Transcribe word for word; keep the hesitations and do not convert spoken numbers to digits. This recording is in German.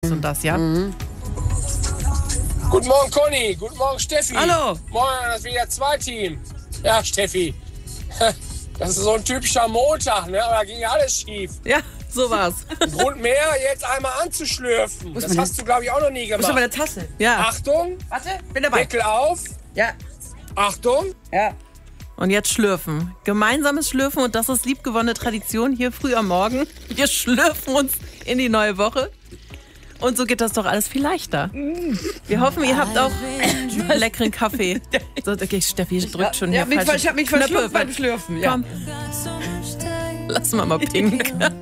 und das, ja? Mhm. Guten Morgen, Conny. Guten Morgen, Steffi. Hallo. Morgen das wieder zwei Team. Ja, Steffi. Das ist so ein typischer Montag, ne? Aber da ging ja alles schief. Ja, so war's. Ein Grund mehr, jetzt einmal anzuschlürfen. Das hast du, glaube ich, auch noch nie Wo ist gemacht. aber eine Tasse? Ja. Achtung, Warte, bin dabei. Deckel auf. Ja, Achtung. ja. Und jetzt schlürfen. Gemeinsames Schlürfen und das ist liebgewonnene Tradition hier früh am Morgen. Wir schlürfen uns in die neue Woche. Und so geht das doch alles viel leichter. Wir hoffen, ihr habt auch einen leckeren Kaffee. So, okay, Steffi drückt schon Ja, hier mich, falsche ich habe mich Knöpfe. verschluckt beim Schlürfen. Ja. Komm, lass mal mal pink.